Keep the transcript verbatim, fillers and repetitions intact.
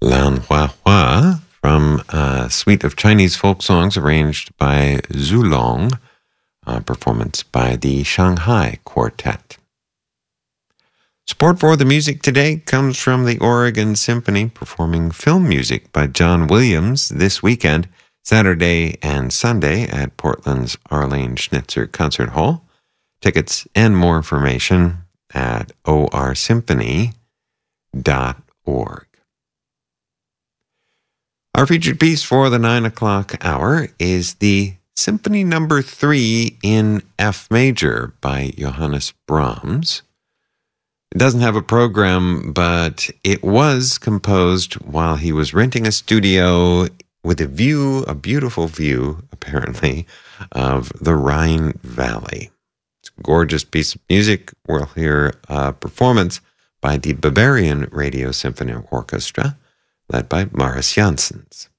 Lan Hua Hua from a suite of Chinese folk songs arranged by Zhu Long, a performance by the Shanghai Quartet. Support for the music today comes from the Oregon Symphony, performing film music by John Williams this weekend, Saturday and Sunday at Portland's Arlene Schnitzer Concert Hall. Tickets and more information at o r symphony dot org. Our featured piece for the nine o'clock hour is the Symphony Number Three in F Major by Johannes Brahms. It doesn't have a program, but it was composed while he was renting a studio with a view, a beautiful view, apparently, of the Rhine Valley. It's a gorgeous piece of music. We'll hear a performance by the Bavarian Radio Symphony Orchestra, led by Maris Janssens.